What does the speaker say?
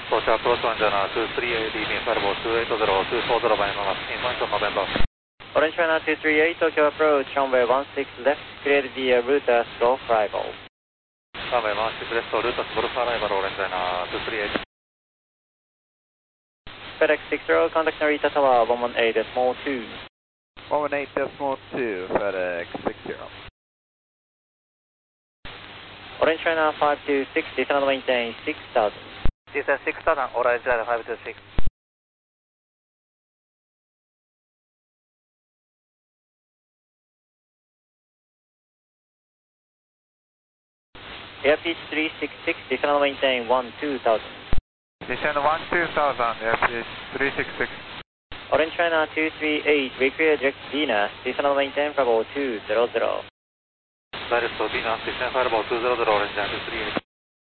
Approach Orange Runner 238, leaving Fireball 280, 240 by Mama, in November. Orange Runner 238, Tokyo approach, runway 16 left, clear the route as Golf Arrival. Runway 16 left, route as Golf Arrival, Orange Runner 238. FedEx 60, contact Narita Tower 118.2. 118.2, FedEx 60. Orange Runner 526, descend and maintain 6000. Descend 6000, Orange Runner 526. Airspeed 366, descend and maintain 12000. Descend 12000, airspeed 366. Orange Runner 238, reclear direct Venus, descend and maintain Fireball 200. Direct Venus, descend Fireball 200, Orange Runner 238.